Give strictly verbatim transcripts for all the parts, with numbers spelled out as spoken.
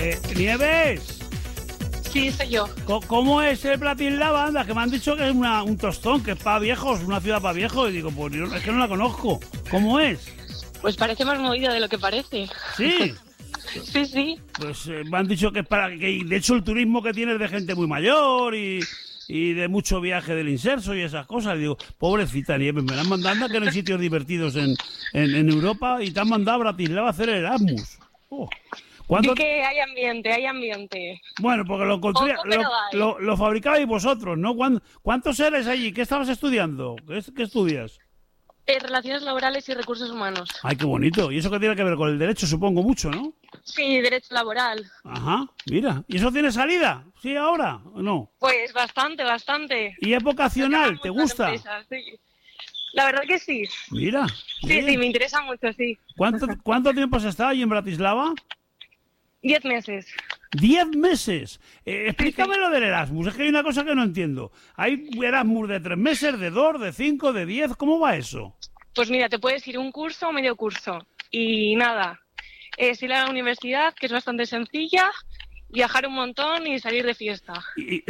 Eh, Nieves. Sí, soy yo. ¿Cómo es el Bratislava? Anda, que me han dicho que es una, un tostón, que es para viejos, una ciudad para viejos. Y digo, pues yo, es que no la conozco. ¿Cómo es? Pues parece más movida de lo que parece. ¿Sí? Sí, sí. Pues eh, me han dicho que es para... que de hecho el turismo que tiene es de gente muy mayor y, y de mucho viaje del inserso y esas cosas. Y digo, pobrecita Nieves, me la han mandado, que no hay sitios divertidos en, en, en Europa y te han mandado a Bratislava a hacer Erasmus. Oh. ¿Cuánto... que hay ambiente, hay ambiente. Bueno, porque lo encontré, Poco, lo, lo, lo fabricabais vosotros, ¿no? ¿Cuántos eres allí? ¿Qué estabas estudiando? ¿Qué, qué estudias? Eh, relaciones laborales y recursos humanos. Ay, qué bonito. ¿Y eso qué tiene que ver con el derecho? Supongo mucho, ¿no? Sí, derecho laboral. Ajá, mira. ¿Y eso tiene salida? ¿Sí, ahora o no? Pues bastante, bastante. ¿Y es vocacional? ¿Te gusta? Empresas, sí. La verdad que sí. Mira. Sí, bien. Sí, me interesa mucho, sí. ¿Cuánto, ¿Cuánto tiempo has estado allí en Bratislava? Diez meses. ¡Diez meses! Eh, explícame sí, sí. lo del Erasmus, es que hay una cosa que no entiendo. ¿Hay Erasmus de tres meses, de dos, de cinco, de diez? ¿Cómo va eso? Pues mira, te puedes ir un curso o medio curso. Y nada, es ir a la universidad, que es bastante sencilla, viajar un montón y salir de fiesta. Y...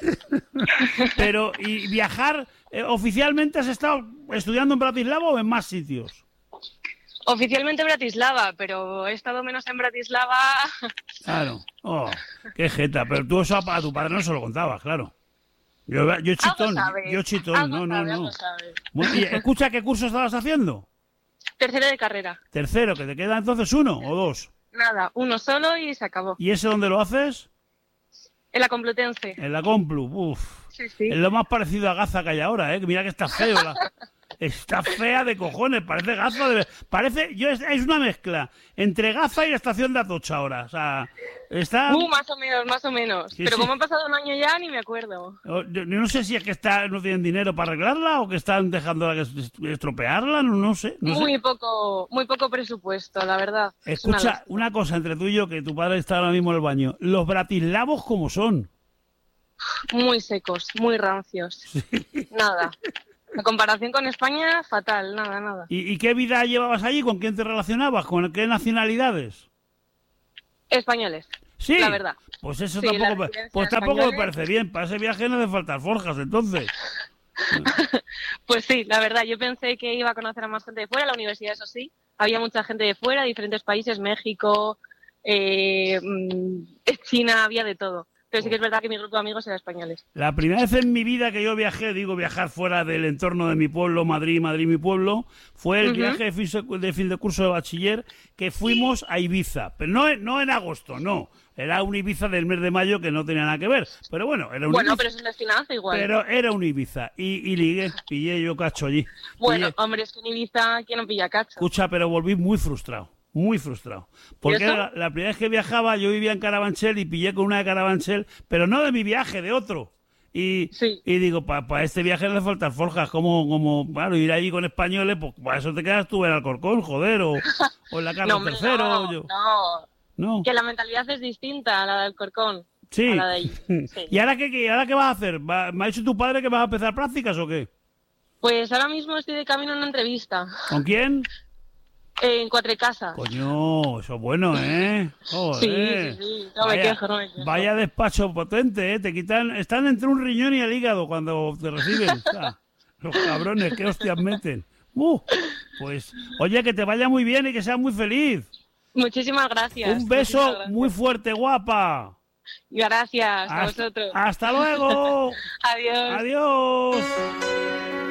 Pero, ¿y viajar eh, oficialmente has estado estudiando en Bratislava o en más sitios? Oficialmente Bratislava, pero he estado menos en Bratislava. Claro. Oh, qué jeta. Pero tú eso a tu padre no se lo contabas, claro. Yo, yo chitón, yo chitón, algo no, sabe, no, no. Sabe. Bueno, y escucha, ¿qué curso estabas haciendo? Tercero de carrera. Tercero, ¿que te queda entonces uno o dos? Nada, uno solo y se acabó. ¿Y ese dónde lo haces? En la Complutense. En la Complu, uff. Sí, sí. Es lo más parecido a Gaza que hay ahora, ¿eh? Mira que está feo la... Está fea de cojones, parece Gaza de... Parece, yo es, es una mezcla entre Gaza y la estación de Atocha ahora, o sea, está... Uh, más o menos, más o menos, sí, pero sí. Como ha pasado un año ya, ni me acuerdo. Yo, yo no sé si es que está, no tienen dinero para arreglarla o que están dejando estropearla, no, no sé. No muy sé. poco, muy poco presupuesto, la verdad. Escucha, una, una cosa entre tú y yo, que tu padre está ahora mismo en el baño, ¿los bratislavos cómo son? Muy secos, muy rancios, sí. Nada. En comparación con España, fatal, nada, nada. ¿Y, ¿Y qué vida llevabas allí? ¿Con quién te relacionabas? ¿Con qué nacionalidades? Españoles, sí, la verdad. Pues eso sí, tampoco, pues tampoco me parece bien. Para ese viaje no hace falta forjas, entonces. Pues sí, la verdad, yo pensé que iba a conocer a más gente de fuera, la universidad, eso sí. Había mucha gente de fuera, diferentes países, México, eh, China, había de todo. Pero sí que es verdad que mi grupo de amigos era españoles. La primera vez en mi vida que yo viajé, digo viajar fuera del entorno de mi pueblo, Madrid, Madrid, mi pueblo, fue el uh-huh. viaje de fin, de fin de curso de bachiller que fuimos a Ibiza. Pero no, no en agosto, no. Era un Ibiza del mes de mayo que no tenía nada que ver. Pero bueno, era un Bueno, Ibiza. pero es un destinazo igual. Pero era un Ibiza. Y, y ligué, pillé yo cacho allí. Bueno, pillé. Hombre, es que en Ibiza, ¿quién no pilla cacho? Escucha, pero volví muy frustrado. Muy frustrado. Porque la, la primera vez que viajaba, yo vivía en Carabanchel y pillé con una de Carabanchel, pero no de mi viaje, de otro. Y, sí. y digo, para pa este viaje no le faltan forjas, como, como, claro, ir allí con españoles, pues para eso te quedas tú en Alcorcón, joder, o, o en la Carlos no, tercero. No, yo. no, no. Que la mentalidad es distinta a la del Alcorcón. Sí. A la de ahí. Sí. ¿Y ahora qué, qué, ahora qué vas a hacer? ¿Me ha dicho tu padre que vas a empezar prácticas o qué? Pues ahora mismo estoy de camino a una entrevista. ¿Con quién? En Cuatrecasas. Coño, eso es bueno, ¿eh? Joder. Sí, sí, sí. No vaya, me quejo, no me quejo. Vaya despacho potente, ¿eh? Te quitan... Están entre un riñón y el hígado cuando te reciben. O sea, los cabrones, qué hostias meten. Uh, pues, oye, que te vaya muy bien y que seas muy feliz. Muchísimas gracias. Un beso gracias. muy fuerte, guapa. Gracias a hasta, vosotros. Hasta luego. Adiós. Adiós.